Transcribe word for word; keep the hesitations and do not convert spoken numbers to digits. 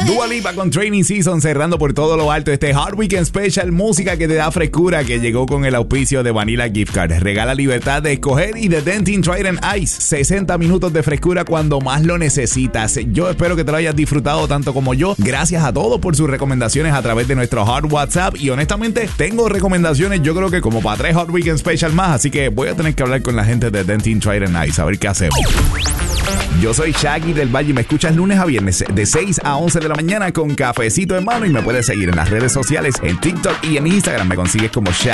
Dua Lipa con Training Season cerrando por todo lo alto este Hard Weekend Special, música que te da frescura, que llegó con el auspicio de Vanilla Gift Card. Regala libertad de escoger y de Dentyne Trident Ice. sesenta minutos de frescura cuando más lo necesitas. Yo espero que te lo hayas disfrutado tanto como yo. Gracias a todos por sus recomendaciones a través de nuestro Hard WhatsApp. Y honestamente, tengo recomendaciones yo creo que como para tres Hard Weekend Special más. Así que voy a tener que hablar con la gente de Dentyne Trident Ice a ver qué hacemos. Yo soy Shaggy del Valle y me escuchas lunes a viernes de seis a once de la mañana con cafecito en mano y me puedes seguir en las redes sociales, en TikTok y en Instagram. Me consigues como Shaggy.